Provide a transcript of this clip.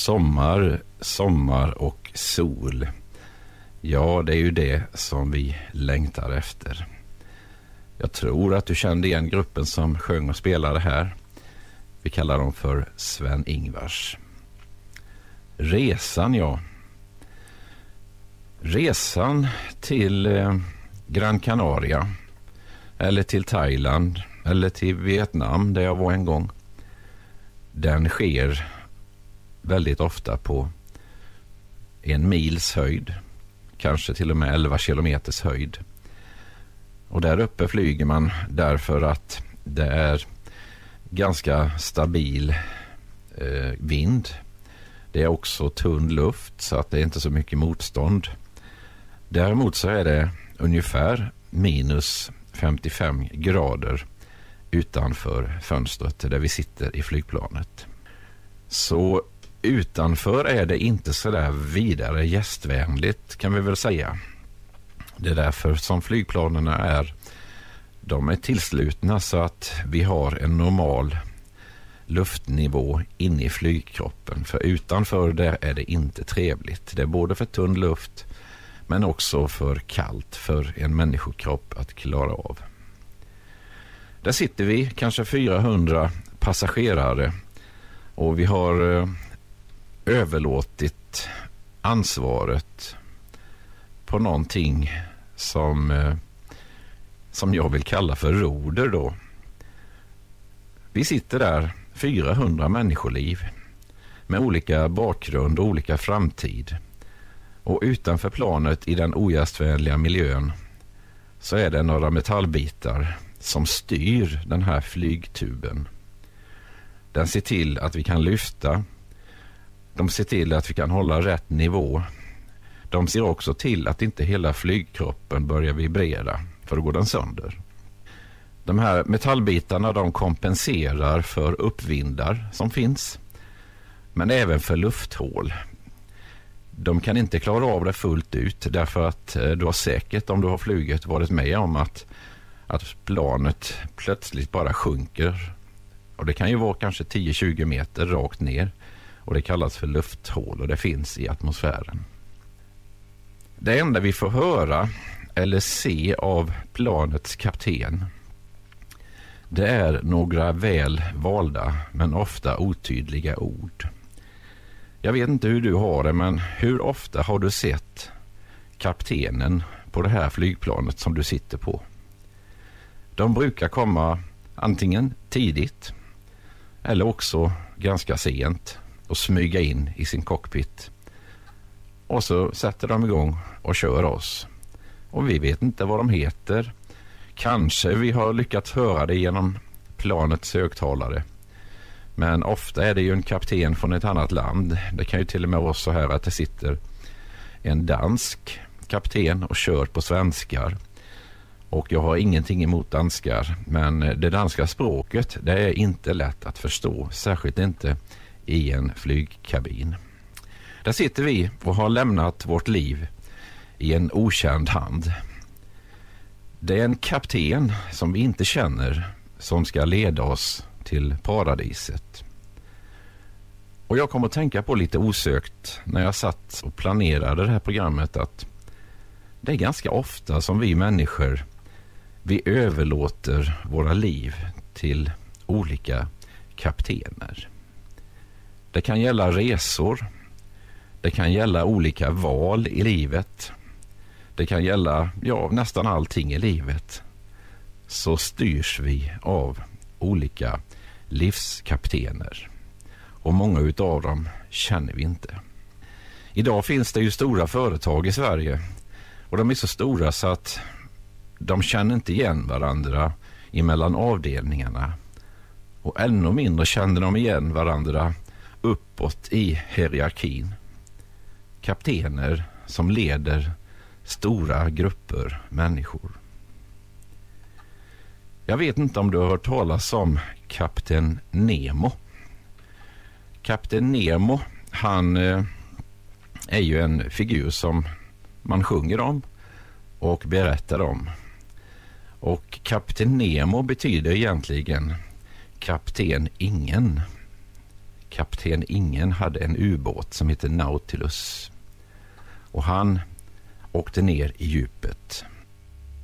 Sommar och sol. Ja, det är ju det som vi längtar efter. Jag tror att du kände igen gruppen som sjöng och spelade här. Vi kallar dem för Sven-Ingvars. Resan, ja. Resan till Gran Canaria eller till Thailand eller till Vietnam där jag var en gång. Den sker väldigt ofta på 1 mils höjd, kanske till och med 11 kilometers höjd. Och där uppe flyger man därför att det är ganska stabil vind. Det är också tunn luft så att det är inte så mycket motstånd. Däremot så är det ungefär minus 55 grader utanför fönstret där vi sitter i flygplanet. Så utanför är det inte så där vidare gästvänligt, kan vi väl säga. Det är därför som flygplanerna är tillslutna så att vi har en normal luftnivå inne i flygkroppen. För utanför där är det inte trevligt. Det är både för tunn luft men också för kallt för en människokropp att klara av. Där sitter vi, kanske 400 passagerare, och vi har överlåtit ansvaret på någonting som jag vill kalla för roder då. Vi sitter där 400 människoliv med olika bakgrund och olika framtid. Och utanför planet i den ogästvänliga miljön så är det några metallbitar som styr den här flygtuben. Den ser till att vi kan lyfta. De ser till att vi kan hålla rätt nivå. De ser också till att inte hela flygkroppen börjar vibrera, för då går den sönder. De här metallbitarna, de kompenserar för uppvindar som finns, men även för lufthål. De kan inte klara av det fullt ut därför att du har säkert, om du har flugit, varit med om att planet plötsligt bara sjunker. Och det kan ju vara kanske 10-20 meter rakt ner, och det kallas för lufthål och det finns i atmosfären. Det enda vi får höra eller se av planets kapten, det är några väl valda men ofta otydliga ord. Jag vet inte hur du har det, men hur ofta har du sett kaptenen på det här flygplanet som du sitter på? De brukar komma antingen tidigt eller också ganska sent och smyga in i sin cockpit. Och så sätter de igång och kör oss. Och vi vet inte vad de heter. Kanske vi har lyckats höra det genom planets högtalare. Men ofta är det ju en kapten från ett annat land. Det kan ju till och med vara så här att det sitter en dansk kapten och kör på svenskar. Och jag har ingenting emot danskar, men det danska språket, det är inte lätt att förstå, särskilt inte i en flygkabin. Där sitter vi och har lämnat vårt liv i en okänd hand. Det är en kapten som vi inte känner som ska leda oss till paradiset. Och jag kom att tänka på lite osökt när jag satt och planerade det här programmet att det är ganska ofta som vi människor, vi överlåter våra liv till olika kaptener. Det kan gälla resor. Det kan gälla olika val i livet. Det kan gälla nästan allting i livet. Så styrs vi av olika livskaptener. Och många utav dem känner vi inte. Idag finns det ju stora företag i Sverige. Och de är så stora så att de känner inte igen varandra emellan avdelningarna. Och ännu mindre känner de igen varandra uppåt i hierarkin. Kaptener som leder stora grupper människor. Jag vet inte om du har hört talas om Kapten Nemo. Kapten Nemo, han är ju en figur som man sjunger om och berättar om. Och Kapten Nemo betyder egentligen kapten ingen. kapten Ingen hade en ubåt som heter Nautilus. Och han åkte ner i djupet.